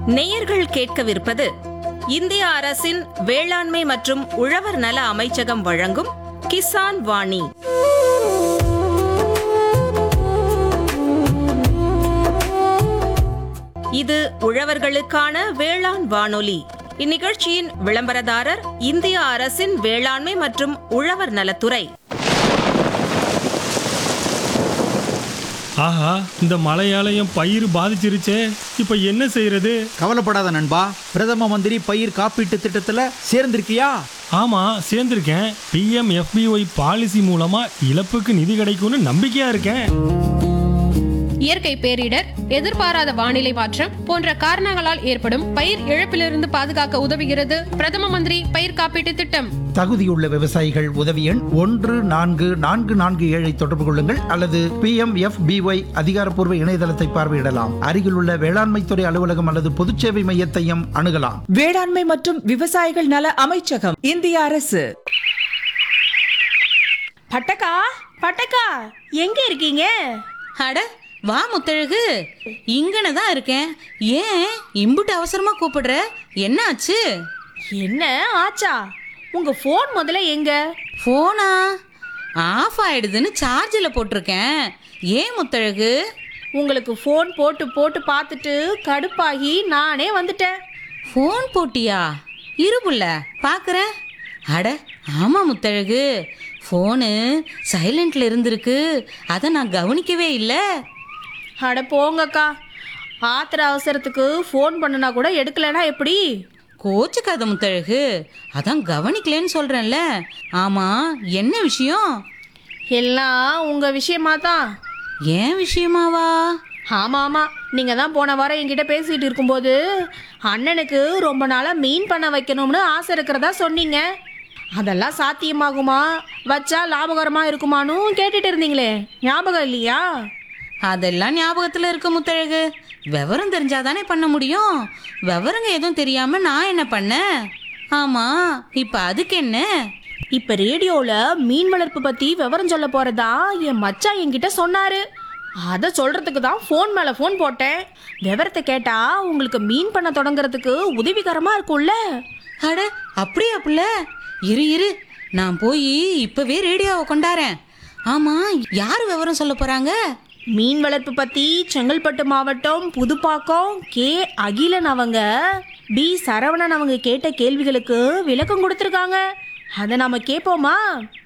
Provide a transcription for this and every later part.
நேயர்கள் கேட்கவிருப்பது இந்திய அரசின் வேளாண்மை மற்றும் உழவர் நல அமைச்சகம் வழங்கும் கிசான் வாணி. இது உழவர்களுக்கான வேளாண் வானொலி. இந்நிகழ்ச்சியின் விளம்பரதாரர் இந்திய அரசின் வேளாண்மை மற்றும் உழவர் நலத்துறை. ஆஹா, இந்த மழையாலயம் பயிர் பாதிச்சிருச்சே, இப்ப என்ன செய்யறது? கவலைப்படாத நண்பா, பிரதம மந்திரி பயிர் காப்பீட்டு திட்டத்துல சேர்ந்திருக்கியா? ஆமா, சேர்ந்திருக்கேன். PMFBY பாலிசி மூலமா இழப்புக்கு நிதி கிடைக்கும்னு நம்பிக்கையா இருக்கேன். இயற்கை பேரிடர், எதிர்பாராத வானிலை மாற்றம் போன்ற காரணங்களால் ஏற்படும் பயிர் இழப்பிலிருந்து பாதுகாக்க உதவுகிறது பிரதம மந்திரி பயிர் காப்பீட்டு திட்டம். தகுதியுள்ள விவசாயிகள் உதவி எண் 14447 தொடர்பு கொள்ளுங்கள் அல்லது PMFBY அதிகாரப்பூர்வ இணையதளத்தை பார்வையிடலாம். அருகிலுள்ள வேளாண்மைத்துறை அலுவலகம் அல்லது பொதுச்சேவை மையத்தையும் அணுகலாம். வேளாண்மை மற்றும் விவசாயிகள் நல அமைச்சகம், இந்திய அரசு. பட்டக்கா பட்டக்கா, எங்க இருக்கீங்க? அட வா முத்தழகு, இங்கன தான் இருக்கேன். ஏன் இம்புட்டு அவசரமா கூப்பிடுற? என்ன ஆச்சு? என்ன ஆச்சா? உங்க போன் முதல்ல எங்க? போனா ஆஃப் ஆயிடுதுன்னு சார்ஜில் போட்டிருக்கேன். ஏன் முத்தழகு? உங்களுக்கு போன் போட்டு போட்டு பார்த்துட்டு கடுப்பாகி நானே வந்துட்டேன். ஃபோன் போட்டியா? இருபுள்ள பார்க்குறேன். அட ஆமாம் முத்தழகு, ஃபோனு சைலண்டில் இருந்திருக்கு, அதை நான் கவனிக்கவே இல்லை. அட போங்கக்கா, ஆத்திர அவசரத்துக்கு ஃபோன் பண்ணுனா கூட எடுக்கலைன்னா எப்படி? கோச்சுக்காத முத்தழகு, அதான் கவனிக்கலன்னு சொல்கிறேன்ல. ஆமாம், என்ன விஷயம்? எல்லாம் உங்க விஷயமா தான். ஏன் விஷயமாவா? ஆமாம் ஆமாம், நீங்கள் தான் போன வாரம் என்கிட்ட பேசிகிட்டு இருக்கும்போது அண்ணனுக்கு ரொம்ப நாளாக மீன் பண்ண வைக்கணும்னு ஆசை இருக்கிறதா சொன்னீங்க. அதெல்லாம் சாத்தியமாகுமா, வச்சா லாபகரமாக இருக்குமான்னு கேட்டுட்டு இருந்தீங்களே, ஞாபகம் இல்லையா? அதெல்லாம் ஞாபகத்தில் இருக்க முத்தழகு. விவரம் தெரிஞ்சாதானே பண்ண முடியும். விவரங்க எதுவும் தெரியாமல் நான் என்ன பண்ணேன்? ஆமாம், இப்போ அதுக்கு என்ன? இப்போ ரேடியோவில் மீன் வளர்ப்பு பற்றி விவரம் சொல்ல போகிறதா என் மச்சான் என்கிட்ட சொன்னார். அதை சொல்கிறதுக்கு தான் ஃபோன் மேலே ஃபோன் போட்டேன். விவரத்தை கேட்டால் உங்களுக்கு மீன் பண்ண தொடங்குறதுக்கு உதவிகரமாக இருக்கும்ல. அட அப்படியா புள்ள? இரு நான் போய் இப்போவே ரேடியோவை கொண்டாரேன். ஆமாம், யார் விவரம் சொல்ல போகிறாங்க? மீன் வளர்ப்பு பற்றி செங்கல்பட்டு மாவட்டம் புதுப்பாக்கம் கே அகிலன் அவங்க, பி சரவணன் அவங்க கேட்ட கேள்விகளுக்கு விளக்கம் கொடுத்துருக்காங்க. அதை நாம கேட்போமா?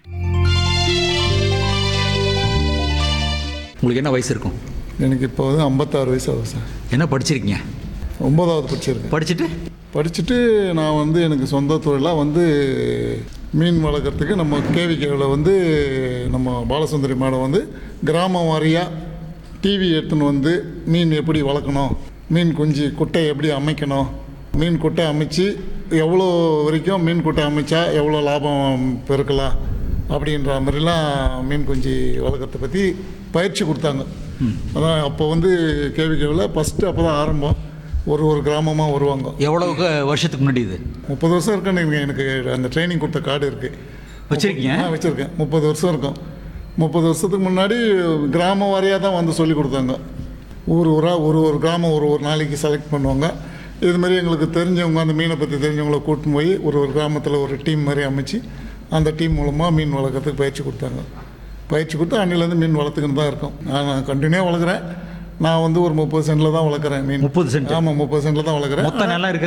உங்களுக்கு என்ன வயசு இருக்கும்? எனக்கு இப்போ 56 வயசு ஆகும் சார். என்ன படிச்சிருக்கீங்க? 9வது படிச்சிருக்கேன். படிச்சுட்டு நான் எனக்கு சொந்த தொழிலாக மீன் வளர்க்குறதுக்கு நம்ம கேவிகேவில் நம்ம பாலசுந்தரி மேடம் கிராம வாரியாக டிவி எடுத்துன்னு மீன் எப்படி வளர்க்கணும், மீன் குஞ்சு குட்டை எப்படி அமைக்கணும், மீன் குட்டை அமைச்சு எவ்வளோ வரைக்கும் மீன் குட்டை அமைச்சா எவ்வளோ லாபம் பெருக்கலாம் அப்படின்ற மாதிரிலாம் மீன் குஞ்சு வளர்க்குறத பற்றி பயிற்சி கொடுத்தாங்க. அதான் அப்போ கேவிகேவில் ஃபஸ்ட்டு அப்போ தான் ஆரம்பம். ஒரு கிராமமாக வருவாங்க. எவ்வளோ வருஷத்துக்கு முன்னாடி? இது 30 வருஷம் இருக்குன்னு எனக்கு அந்த ட்ரைனிங் கொடுத்த கார்டு இருக்குது. வச்சுருக்கீங்க? வச்சுருக்கேன். 30 வருஷம் இருக்கும். 30 வருஷத்துக்கு முன்னாடி கிராம வாரியாக தான் சொல்லி கொடுத்தாங்க. ஊராக ஒரு கிராமம் ஒரு நாளைக்கு செலக்ட் பண்ணுவாங்க. இதுமாரி எங்களுக்கு தெரிஞ்சவங்க, அந்த மீனை பற்றி தெரிஞ்சவங்கள கூட்டின்னு போய் ஒரு கிராமத்தில் ஒரு டீம் மாதிரி அமைச்சு அந்த டீம் மூலமாக மீன் வளர்க்குறதுக்கு பயிற்சி கொடுத்தாங்க. பயிற்சி கொடுத்து அன்னிலேருந்து மீன் வளர்த்துக்கின்னு தான் இருக்கோம். நான் கண்டினியூவாக வளர்க்குறேன். நான் ஒரு 30 சென்டில் தான் வளர்க்குறேன் மீன். 30 சென்ட்? ஆமாம், 30 சென்டில் தான் வளர்க்குறேன். மொத்தம் நல்லா இருக்கு.